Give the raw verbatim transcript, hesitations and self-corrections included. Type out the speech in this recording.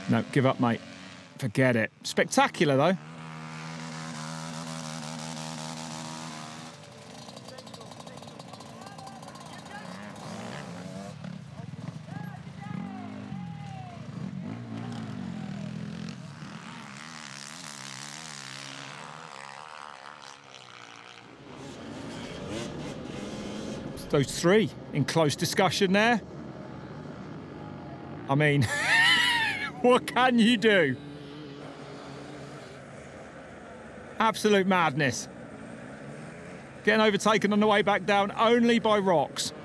No, give up, mate. Forget it. Spectacular, though. Those three in close discussion there. I mean, what can you do? Absolute madness. Getting overtaken on the way back down only by rocks.